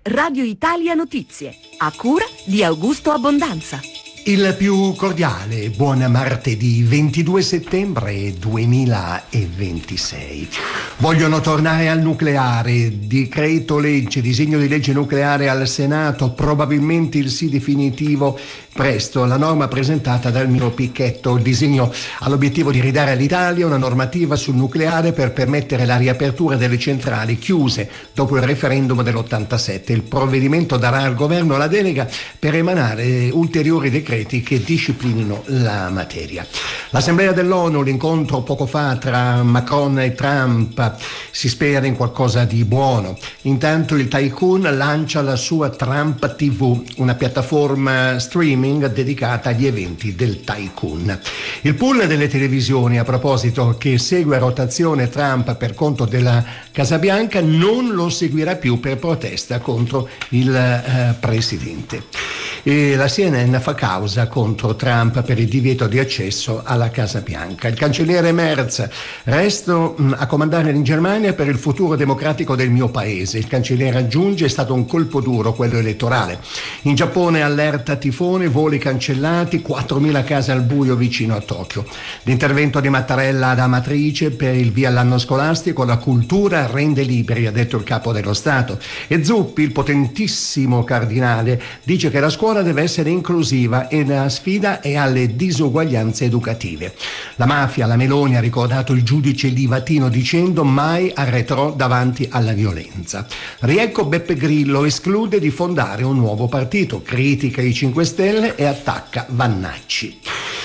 Radio Italia Notizie, a cura di Augusto Abbondanza. Il più cordiale buon martedì 22 settembre 2026. Vogliono tornare al nucleare, decreto legge, disegno di legge nucleare al Senato, probabilmente il sì definitivo presto. La norma presentata dal Miro Picchetto, il disegno ha l'obiettivo di ridare all'Italia una normativa sul nucleare per permettere la riapertura delle centrali chiuse dopo il referendum dell'87. Il provvedimento darà al governo la delega per emanare ulteriori decreti che disciplinino la materia. L'Assemblea dell'ONU, l'incontro poco fa tra Macron e Trump, si spera in qualcosa di buono. Intanto il tycoon lancia la sua Trump TV, una piattaforma streaming dedicata agli eventi del tycoon. Il pool delle televisioni, a proposito, che segue a rotazione Trump per conto della Casa Bianca, non lo seguirà più per protesta contro il presidente. E la CNN fa causa contro Trump per il divieto di accesso alla Casa Bianca. Il cancelliere Merz: resto a comandare in Germania per il futuro democratico del mio paese. Il cancelliere aggiunge: è stato un colpo duro quello elettorale. In Giappone allerta tifone, voli cancellati, 4.000 case al buio vicino a Tokyo. L'intervento di Mattarella ad Amatrice per il via all'anno scolastico: la cultura rende liberi, ha detto il capo dello Stato. E Zuppi, il potentissimo cardinale, dice che la scuola deve essere inclusiva e la sfida è alle disuguaglianze educative. La mafia, la Meloni, ha ricordato il giudice Livatino dicendo: mai arretrò davanti alla violenza. Riecco Beppe Grillo, esclude di fondare un nuovo partito, critica i 5 Stelle e attacca Vannacci.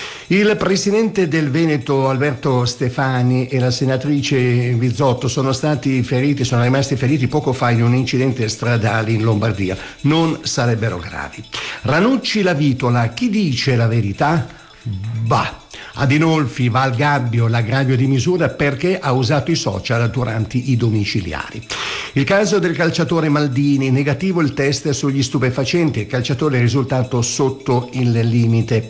Il presidente del Veneto Alberto Stefani e la senatrice Bizzotto sono rimasti feriti poco fa in un incidente stradale in Lombardia. Non sarebbero gravi. Ranucci la vitola, chi dice la verità? Bah. Adinolfi va al gabbio l'aggravio di misura perché ha usato i social durante i domiciliari. Il caso del calciatore Maldini, negativo il test sugli stupefacenti, il calciatore è risultato sotto il limite.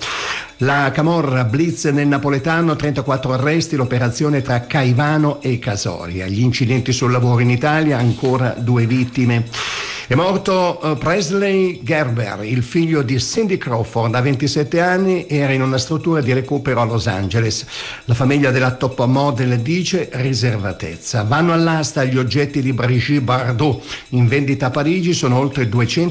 La camorra blitz nel napoletano, 34 arresti, l'operazione tra Caivano e Casoria. Gli incidenti sul lavoro in Italia, ancora 2 vittime. È morto Presley Gerber, il figlio di Cindy Crawford, a 27 anni, era in una struttura di recupero a Los Angeles. La famiglia della top model dice riservatezza. Vanno all'asta gli oggetti di Brigitte Bardot, in vendita a Parigi sono oltre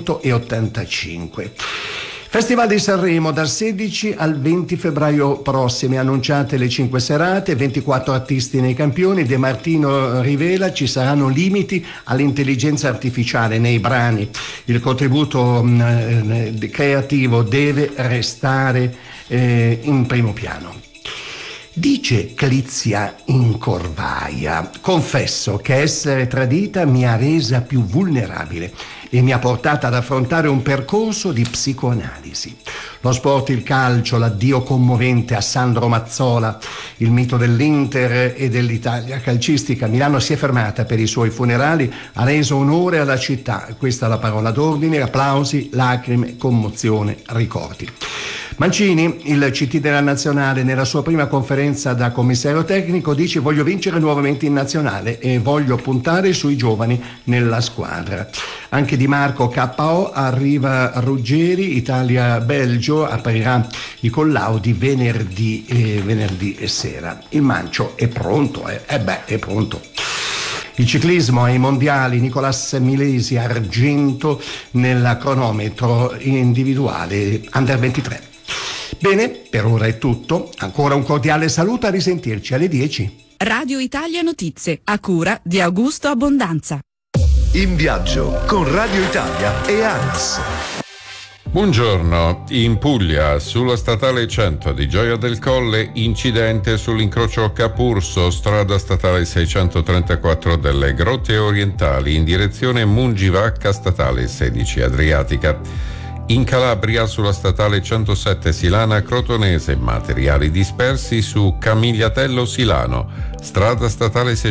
285. Festival di Sanremo dal 16 al 20 febbraio prossimi, annunciate le 5 serate, 24 artisti nei campioni. De Martino rivela: ci saranno limiti all'intelligenza artificiale nei brani, il contributo creativo deve restare in primo piano. Dice Clizia in Corvaia: confesso che essere tradita mi ha resa più vulnerabile e mi ha portata ad affrontare un percorso di psicoanalisi. Lo sport, il calcio, l'addio commovente a Sandro Mazzola, il mito dell'Inter e dell'Italia calcistica. Milano si è fermata per i suoi funerali, ha reso onore alla città. Questa è la parola d'ordine: applausi, lacrime, commozione, ricordi. Mancini, il CT della Nazionale, nella sua prima conferenza da commissario tecnico, dice: voglio vincere nuovamente in Nazionale e voglio puntare sui giovani nella squadra. Anche Di Marco KO, arriva Ruggeri, Italia-Belgio, aprirà i collaudi venerdì sera. Il Mancio è pronto, è pronto. Il ciclismo ai mondiali, Nicolas Milesi argento nella cronometro individuale Under 23. Bene, per ora è tutto. Ancora un cordiale saluto, a risentirci alle 10. Radio Italia Notizie, a cura di Augusto Abbondanza. In viaggio con Radio Italia e ANAS. Buongiorno, in Puglia, sulla statale 100 di Gioia del Colle, incidente sull'incrocio Capurso, strada statale 634 delle Grotte Orientali, in direzione Mungivacca, statale 16 Adriatica. In Calabria, sulla statale 107 Silana Crotonese, materiali dispersi su Camigliatello Silano, strada statale